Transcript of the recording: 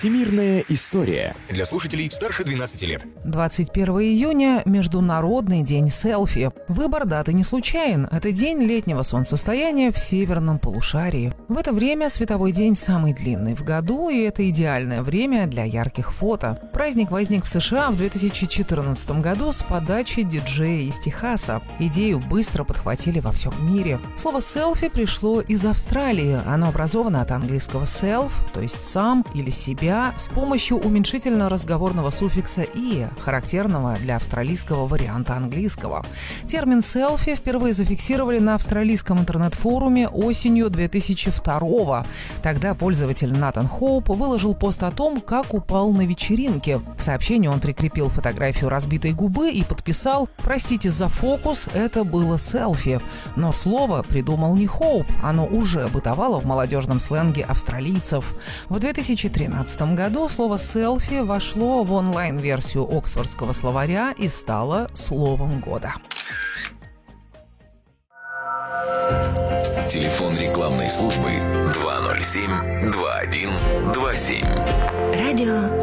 Всемирная история. Для слушателей старше 12 лет. 21 июня – Международный день селфи. Выбор даты не случайен. Это день летнего солнцестояния в северном полушарии. В это время световой день самый длинный в году, и это идеальное время для ярких фото. Праздник возник в США в 2014 году с подачи диджея из Техаса. Идею быстро подхватили во всем мире. Слово «селфи» пришло из Австралии. Оно образовано от английского «self», то есть «сам» или «себя», с помощью уменьшительно-разговорного суффикса «и», характерного для австралийского варианта английского. Термин «селфи» впервые зафиксировали на австралийском интернет-форуме осенью 2002-го. Тогда пользователь Натан Хоуп выложил пост о том, как упал на вечеринке. К сообщению он прикрепил фотографию разбитой губы и подписал: «Простите за фокус, это было селфи». Но слово придумал не Хоуп, оно уже бытовало в молодежном сленге австралийцев. В 2013 году слово «селфи» вошло в онлайн-версию Оксфордского словаря и стало словом года. Телефон рекламной службы 207 21 27. Радио